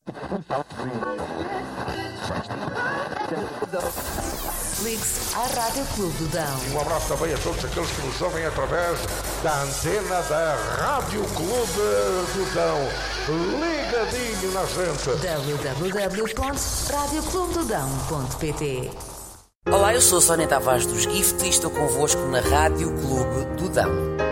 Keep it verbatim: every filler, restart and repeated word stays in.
Ligue-se à Rádio Clube do Dão. Um abraço também a todos aqueles que nos ouvem através da antena da Rádio Clube do Dão. Ligadinho na gente. w w w ponto rádio clube do dão ponto p t. Olá, eu sou a Sónia Tavares dos Gift e estou convosco na Rádio Clube do Dão.